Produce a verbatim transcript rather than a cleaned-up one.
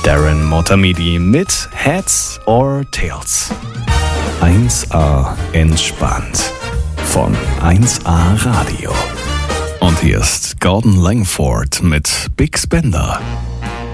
Darren Motamedi mit Heads or Tails. eins a entspannt von eins a Radio. Und hier ist Gordon Langford mit Big Spender.